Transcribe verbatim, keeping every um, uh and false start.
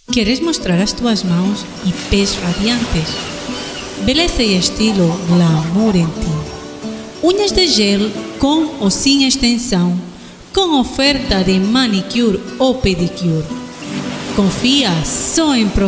Queres mostrar as tuas mãos e pés radiantes? Beleza e estilo glamour em ti. Unhas de gel com ou sem extensão, com oferta de manicure ou pedicure. Confia só em